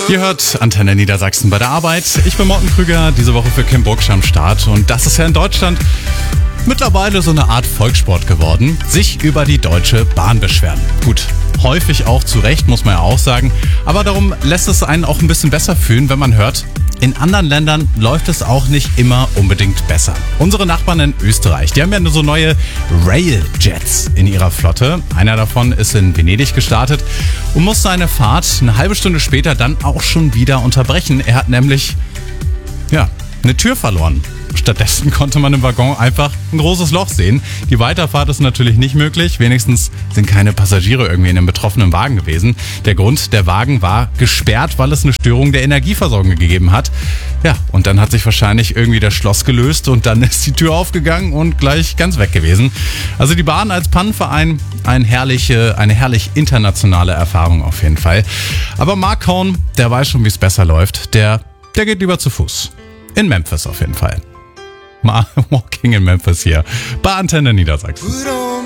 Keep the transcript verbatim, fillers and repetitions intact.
Ihr hört Antenne Niedersachsen bei der Arbeit. Ich bin Morten Krüger, diese Woche für Kim Burgsch am Start. Und das ist ja in Deutschland mittlerweile so eine Art Volkssport geworden. Sich über die Deutsche Bahn beschweren. Gut, häufig auch zu Recht, muss man ja auch sagen. Aber darum lässt es einen auch ein bisschen besser fühlen, wenn man hört, in anderen Ländern läuft es auch nicht immer unbedingt besser. Unsere Nachbarn in Österreich, die haben ja so neue Railjets in ihrer Flotte. Einer davon ist in Venedig gestartet und musste seine Fahrt eine halbe Stunde später dann auch schon wieder unterbrechen. Er hat nämlich, ja, eine Tür verloren. Stattdessen konnte man im Waggon einfach ein großes Loch sehen. Die Weiterfahrt ist natürlich nicht möglich. Wenigstens sind keine Passagiere irgendwie in dem betroffenen Wagen gewesen. Der Grund, der Wagen war gesperrt, weil es eine Störung der Energieversorgung gegeben hat. Ja, und dann hat sich wahrscheinlich irgendwie das Schloss gelöst und dann ist die Tür aufgegangen und gleich ganz weg gewesen. Also die Bahn als Pannenverein, eine herrliche, eine herrlich internationale Erfahrung auf jeden Fall. Aber Mark Cohn, der weiß schon, wie es besser läuft. Der, der geht lieber zu Fuß. In Memphis auf jeden Fall. Walking in Memphis hier bei Antenne Niedersachsen.